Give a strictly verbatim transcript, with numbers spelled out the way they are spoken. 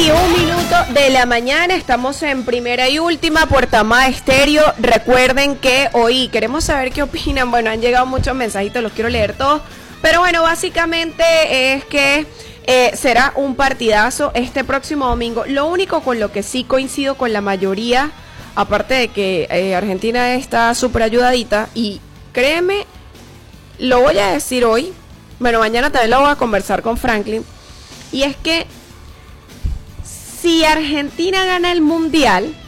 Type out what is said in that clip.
y un minuto de la mañana, estamos en Primera y Última por Tamá Estéreo. Recuerden que hoy queremos saber qué opinan. Bueno, han llegado muchos mensajitos, los quiero leer todos. Pero bueno, básicamente es que eh, será un partidazo este próximo domingo. Lo único con lo que sí coincido con la mayoría, aparte de que eh, Argentina está súper ayudadita, y créeme, lo voy a decir hoy, bueno, mañana también lo voy a conversar con Franklin, y es que si Argentina gana el Mundial,